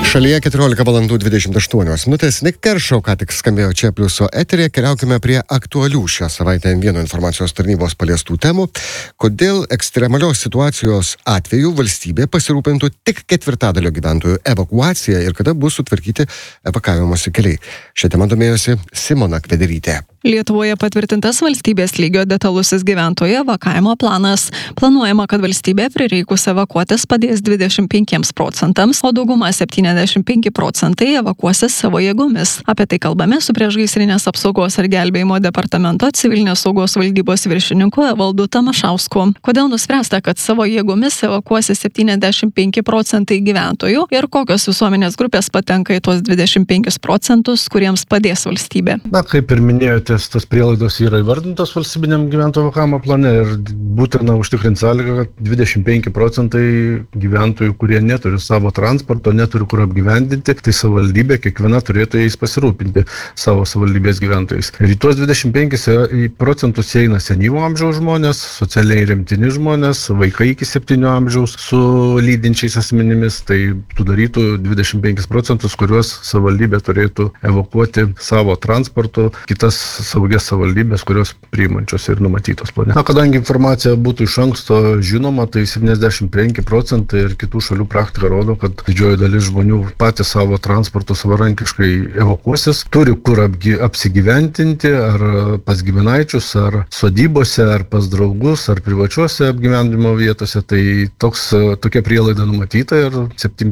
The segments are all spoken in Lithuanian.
Šalyje 14:28. Nick Kershaw ką tik skambėjo čia Pliuso eteryje. Keliaukime prie aktualių šią savaitę M1 informacijos tarnybos paliestų temų. Kodėl ekstremalios situacijos atveju valstybė pasirūpintų tik ketvirtadalio gyventojų evakuacija ir kada bus sutvarkyti evakavimosi keliai. Šią temą domėjosi Simona Kvederytė. Lietuvoje patvirtintas valstybės lygio detalusis gyventojų evakavimo planas. Planuojama, kad valstybė prireikus evakuotis padės 25%, o dauguma 75% evakuosis savo jėgomis. Apie tai kalbame su priešgaisrinės apsaugos ir gelbėjimo departamento civilinės saugos valdybos viršininku Evaldu Tamašausku. Kodėl nuspręsta, kad savo jėgomis evakuosis 75% gyventojų ir kokios visuomenės grupės patenka į tuos 25%, kuriems padės valstybė? Na, kaip ir minėjote, tas prielaidos yra įvardintos valstybiniam gyventojų evakavimo plane ir būtina užtikrinti sąlygą, kad 25% gyventojų, kurie neturi savo transporto, neturi kur apgyvendinti, tai savivaldybė kiekviena turėtų jais pasirūpinti savo savivaldybės gyventojais. Ir į tuos 25% įeina senyvo amžiaus žmonės, socialiai remtini žmonės, vaikai iki 7 amžiaus su lydinčiais asmenimis, tai sudarytų 25%, kuriuos savivaldybė turėtų evakuoti savo transportu, kitas saugias savivaldybės, kurios priimančios ir numatytos plane. Na, kadangi informacija būtų iš anksto žinoma, tai 75% ir kitų šalių praktika rodo, kad didžioji dalis žmonių patys savo transporto savarankiškai evakuosis, turi kur apsigyventinti, ar pas giminaičius, ar sodybose, ar pas draugus, ar privačiuose apgyvendimo vietose, tai tokia prielaida numatyta ir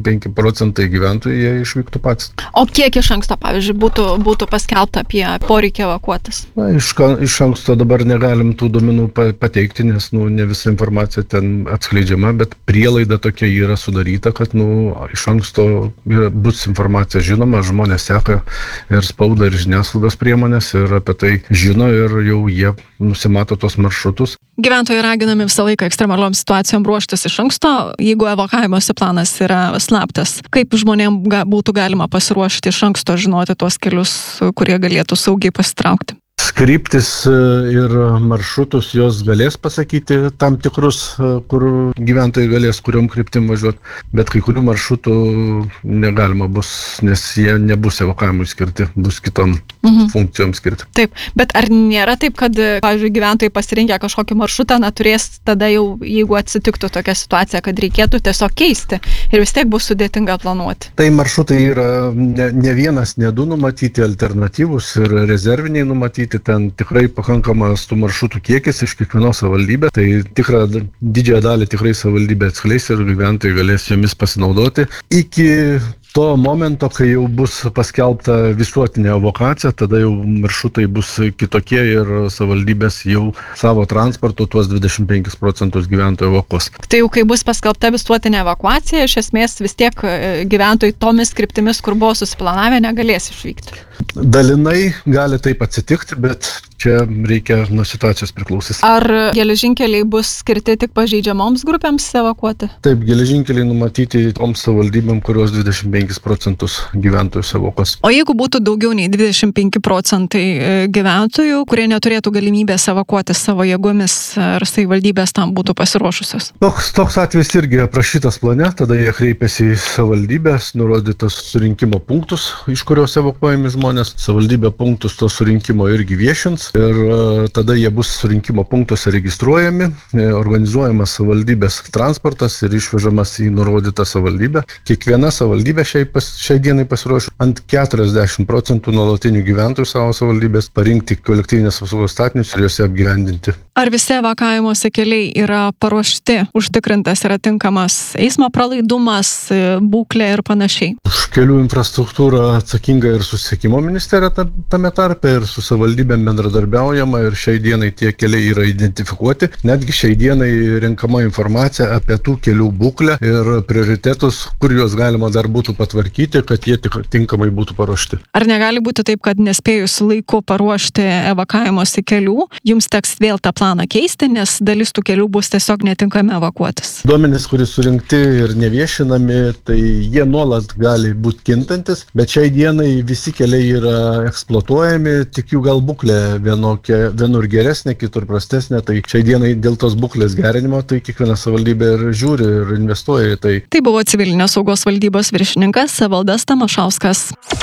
75% gyventojų jie išvyktų patys. O kiek iš anksto, pavyzdžiui, būtų paskelbta apie poreikį evakuotis? Na, iš anksto dabar negalim tų duomenų pateikti, nes ne visa informacija ten atskleidžiama, bet prielaida tokia yra sudaryta, kad iš anksto bus informacija žinoma, žmonės seka ir spauda, ir žiniasklaidos priemonės ir apie tai žino ir jau jie nusimato tos maršrutus. Gyventojai raginami visą laiką ekstremaliom situacijom ruoštis iš anksto, jeigu evakavimosi planas yra slaptas. Kaip žmonėms būtų galima pasiruošti iš anksto, žinoti tuos kelius, kurie galėtų saugiai pasitraukti? Kryptis ir maršrutus jos galės pasakyti tam tikrus, kur gyventojai galės kuriom kryptim važiuoti, bet kai kurių maršrutų negalima bus, nes jie nebus evakavimui skirti, bus kitom funkcijom skirti. Taip, bet ar nėra taip, kad, pavyzdžiui, gyventojai pasirinkę kažkokį maršrutą, turės tada jau, jeigu atsitiktų tokia situacija, kad reikėtų tiesiog keisti ir vis tiek bus sudėtinga planuoti? Tai maršrutai yra ne vienas, ne du numatyti, alternatyvus ir rezerviniai numatyti. Ten tikrai pakankamas tų maršrutų kiekis iš kiekvienos savivaldybės, tai tikrą didžiąją dalį tikrai savivaldybė atskleis ir gyventojai galės jomis pasinaudoti. Iki to momento, kai jau bus paskelbta visuotinė evakuacija, tada jau maršrutai bus kitokie ir savivaldybės jau savo transportu tuos 25% gyventojų evakuos. Tai jau kai bus paskelbta visuotinė evakuacija, iš esmės vis tiek gyventojai tomis kryptimis, kur buvo susiplanavę, negalės išvykti. Dalinai gali taip atsitikti, bet čia reikia nuo situacijos priklausys. Ar geležinkeliai bus skirti tik pažeidžiamoms grupėms evakuoti? Taip, geležinkeliai numatyti toms savivaldybėm, kurios 25% gyventojų evakuos. O jeigu būtų daugiau nei 25% gyventojų, kurie neturėtų galimybės evakuoti savo jėgomis, ar savivaldybės tam būtų pasiruošusios? Toks atvejis irgi aprašytas plane, tada jie kreipiasi į savivaldybės, nurodytos surinkimo punktus, iš kurios evakuojami žmonės. Savivaldybė punktus to surinkimo irgi viešins ir tada jie bus surinkimo punktuose registruojami, organizuojamas savivaldybės transportas ir išvežamas į nurodytą savivaldybę. Kiekviena savivaldybė šiai dienai pasiruošė ant 40% nuolatinių gyventojų savo savivaldybės parinkti kolektyvinės apsaugos statinius ir juose apgyvendinti. Ar visi evakavimosi keliai yra paruošti, užtikrintas yra tinkamas eismo pralaidumas, būklė ir panašiai? Už kelių infrastruktūrą atsakinga ir susisiekimo ministerija tame tarpe ir su savivaldybėm bendradarbiaujama ir šiai dienai tie keliai yra identifikuoti. Netgi šiai dienai renkama informacija apie tų kelių būklę ir prioritetus, kur juos galima dar būtų patvarkyti, kad jie tinkamai būtų paruošti. Ar negali būti taip, kad nespėjus laiku paruošti evakavimosi kelių, jums teks vėl tą planą keisti, nes dalis tų kelių bus tiesiog netinkami evakuotis? Duomenys, kurie surinkti ir neviešinami, tai jie nuolat gali būti kintantis, bet šiai dienai visi keliai yra eksploatuojami, tik jų gal būklė vienur geresnė, kitur prastesnė, tai šiai dienai dėl tos būklės gerinimo, tai kiekviena savivaldybė ir žiūri ir investuoja į tai. Tai buvo civilinės saugos valdybos viršininkas Evaldas Tamašauskas.